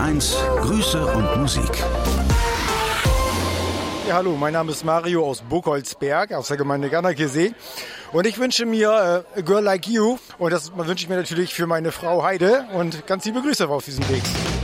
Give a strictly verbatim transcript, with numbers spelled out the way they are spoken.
eins, Grüße und Musik. Ja, hallo, mein Name ist Mario aus Burgholzberg, aus der Gemeinde Garnakesee. Und ich wünsche mir äh, A Girl Like You. Und das wünsche ich mir natürlich für meine Frau Heide. Und ganz liebe Grüße auf diesem Weg.